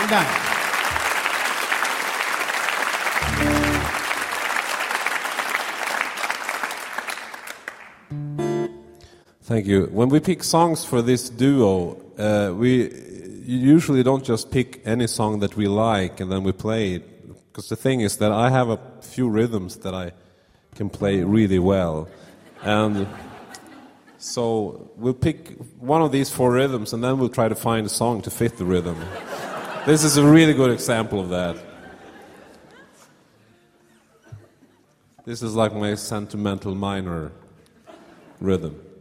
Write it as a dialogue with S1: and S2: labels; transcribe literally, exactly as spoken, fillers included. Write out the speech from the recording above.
S1: Well done.
S2: Thank you. When we pick songs for this duo, uh, we usually don't just pick any song that we like and then we play it. Because the thing is that I have a few rhythms that I can play really well. And so we'll pick one of these four rhythms and then we'll try to find a song to fit the rhythm. This is a really good example of that. This is like my sentimental minor rhythm.